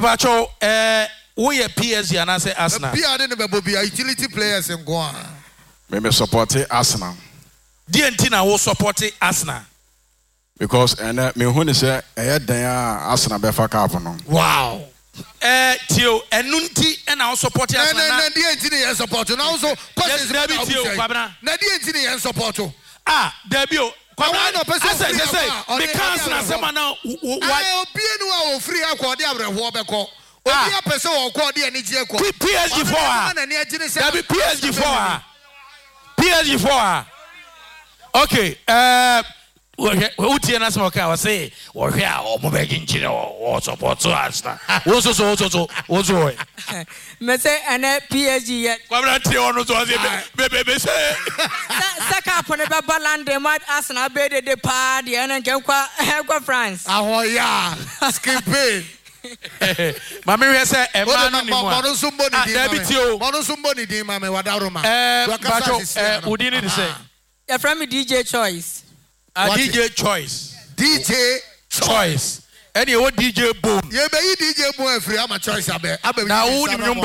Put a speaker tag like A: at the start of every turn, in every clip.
A: Pacho, we are PSG and I say Arsenal.
B: Utility players in Goa.
C: Maybe support Arsenal.
A: DNT will support Arsenal.
C: Because me who say Arsenal befa cup no.
A: Wow. Tio enunti and I support Arsenal.
B: And DNT support. And also questions about DNT support.
A: Debut. I say because na sema now
B: why obienu free akode abrehwo obi apese wo kode ani je ko
A: PSG4 PSG4 okay utie na sema ka say wo hwe a o mo begi nchire wo support Arsenal wo
D: me say ana PSG yet
A: kwabra tie ono so say be say
D: saka pone be balande mat Arsenal be de pa de na kwa France
B: ahoya skipping
A: mama we say e ma no ni mo
B: mono sumbo ni di mama wadaroma
A: udini say
D: your friend DJ Choice
A: DJ Choice any what DJ Boom
B: ye be DJ Boom free am choice abe
A: na who ni nyumbo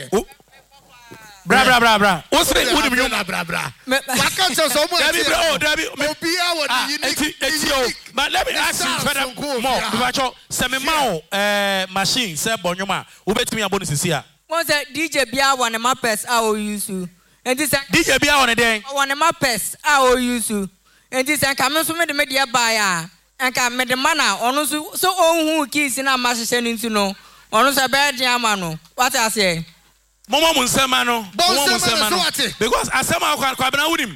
A: bra what's the who ni nyumbo
B: bra waka so mo
A: Dabi
B: obi a wodi unique
A: but let me ask you further more because say me ma machine say bonyoma wo betimi abonu sisi a
D: won say DJ bia won ma pes a o use and this
A: DJ bia won den
D: won ma pes a o use and this and come so me de media buy a and come me de mana onu so onhu keys na ma hye no ntu no onu so be de ama no what I say
A: Momo Munsema no because asema kwa bena wunim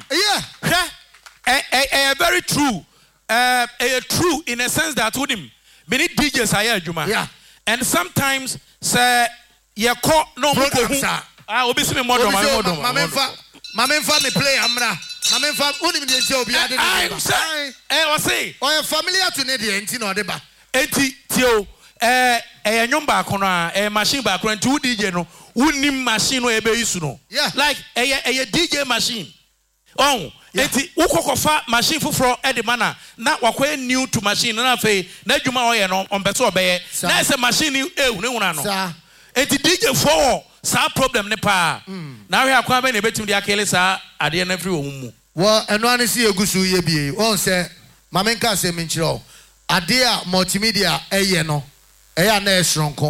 A: very true true in a sense that wunim many DJs are adwuma and sometimes say ye call no mo ko obi se me modom
B: Mamemfa me play amra mamemfa wunim de nti obi ade
A: o say
B: o familiar to ne de nti na odeba
A: enti tio nyum ba kono a machine ba kono nti DJ no unim machine no ebe use no like a DJ machine enti ukokofa machine foforo e de mana na wakwa new to machine na fe na adwuma oye no ombeso obeye na ese machine ne huna no enti DJ for sa problem ne pa na hwe akwa be na betim de akele sa ade na free omumu
B: wo eno ane si egusu ye bie won se mamenka se menchiro ade a multimedia eye no eya na esronko